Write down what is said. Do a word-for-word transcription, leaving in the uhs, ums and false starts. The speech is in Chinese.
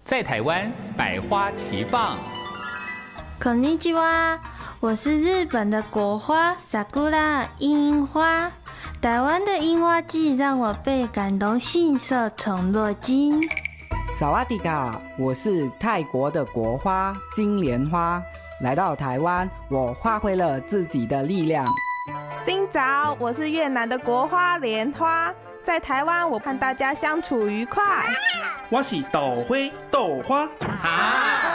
在台湾百花齐放。 こんにちは，我是日本的国花sakura樱花。台湾的樱花季让我倍感动，信手宠若惊。 萨瓦迪卡，我是泰国的国花金莲花。来到台湾，我发挥了自己的力量。 新早，我是越南的国花莲花。在台湾，我和大家相处愉快。 我是豆花豆花。 啊